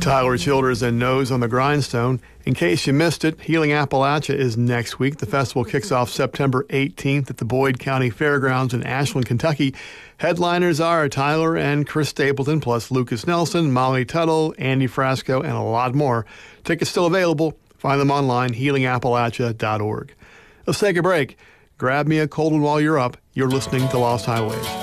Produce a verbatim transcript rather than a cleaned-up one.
Tyler Childers and Nose on the Grindstone. In case you missed it, Healing Appalachia is next week. The festival kicks off September eighteenth at the Boyd County Fairgrounds in Ashland, Kentucky. Headliners are Tyler and Chris Stapleton, plus Lucas Nelson, Molly Tuttle, Andy Frasco, and a lot more. Tickets still available. Find them online, healing appalachia dot org. Let's take a break. Grab me a cold one while you're up. You're listening to Lost Highways.